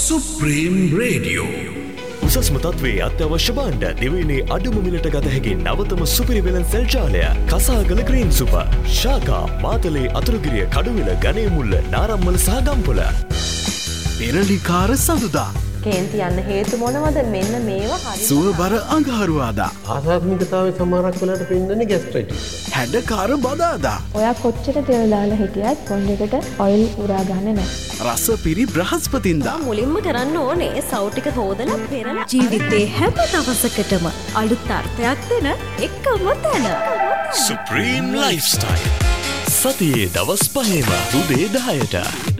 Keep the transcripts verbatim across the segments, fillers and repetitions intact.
Supreme Radio. උසස්ම තත්ත්වයේ අත්‍යවශ්‍ය භාණ්ඩ දිවයිනේ අඩුම මිලට ගත හැකි නවතම සුපිරි වෙළඳ සෙල් ජාලය කසාගල ග්‍රීන් සුපර් ශාකා මාතලේ අතුරුගිරිය කඩුවිල ගණේමුල්ල නාරම්මල සහ ගම්පොළ පෙරලිකාර සඳුදා කේන්ති යන්න හේතු මොනවද මෙන්න මේවා හරි සුවබර අඟහරුවාදා ආසාත්මිකතාවයේ සමහරක් වෙලාවට පෙන්නන්නේ ગેස්ට්‍රයිටිස් හැඩකාර බදාදා ඔයා කොච්චර තෙල් දාලා හිටියත් කොණ්ඩෙකට ඔයිල් උරා ගන්න නැහැ රස පිරි බ්‍රහස්පතින්දා මුලින්ම කරන්න ඕනේ සව් ටික හොදලා පෙරලා ජීවිතේ හැම දවසකටම අලුත් අර්ථයක් දෙන එකම තැන Supreme Lifestyle සතියේ දවස් පහේම උදේ දහයට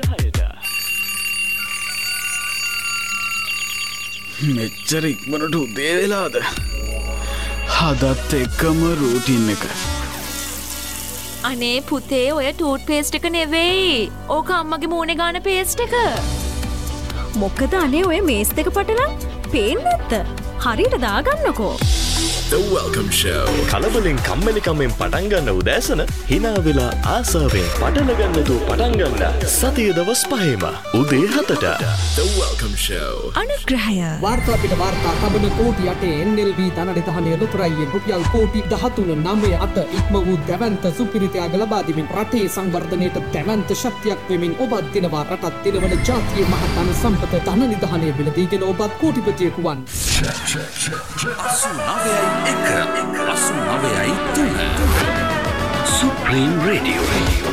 මෙච්චර ඉක්මනට උදේ වෙලාද හදත් එක්කම රූටින් එක අනේ පුතේ ඔය ටූත් පේස්ට් එක නෙවෙයි ඕක අම්මගේ මූණේ ගාන පේස්ට් එක මොකද අනේ ඔය මේස් දෙක පටලන් පේන්නේ නැත්ද හරියට දාගන්නකෝ The Welcome Show කලබලෙන් කම්මැලිකමෙන් පටන් ගන්න උදෑසන hina වෙලා ආසාවෙන් පටල ගන්නතු පටන් ගන්න සතිය දවස් පහේම උදේ හතට The Welcome Show අනුග්‍රහය වාර්තා පිට වාර්තා තබන කෝටි අටේ එන් එල් බී ධනනිධානය ලොතරැයියෙන් රුපියල් කෝටි දහතුන නවය අට ඉක්ම වූ දැවැන්ත සුපිරිතයාග ලබා දෙමින් රටේ සංවර්ධනයට දැවැන්ත ශක්තියක් වෙමින් ඔබත් දිනවා රටත් දිනවන ජාතියේ මහතන සම්පත ධනනිධානය මිලදීගෙන ඔබත් කෝටිපතියෙකු වන් එක අසු නවයයි තුන Supreme Radio.